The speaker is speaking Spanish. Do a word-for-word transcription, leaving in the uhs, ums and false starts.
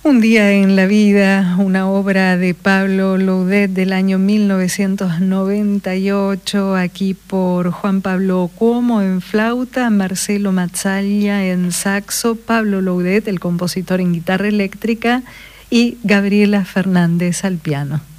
Un día en la vida, una obra de Pablo Loudet del año mil novecientos noventa y ocho, aquí por Juan Pablo Cuomo en flauta, Marcelo Mazzaglia en saxo, Pablo Loudet, el compositor, en guitarra eléctrica, y Gabriela Fernández al piano.